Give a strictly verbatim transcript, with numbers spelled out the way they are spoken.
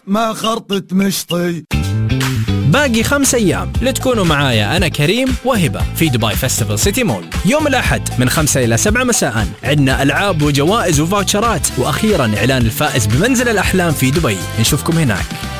ما خرطت مشطي. باقي خمس أيام لتكونوا معايا أنا كريم وهبة في دبي فيستيفال سيتي مول يوم الأحد من خمسة إلى سبعة مساء. عندنا ألعاب وجوائز وفاوتشرات، وأخيرا إعلان الفائز بمنزل الأحلام في دبي. نشوفكم هناك.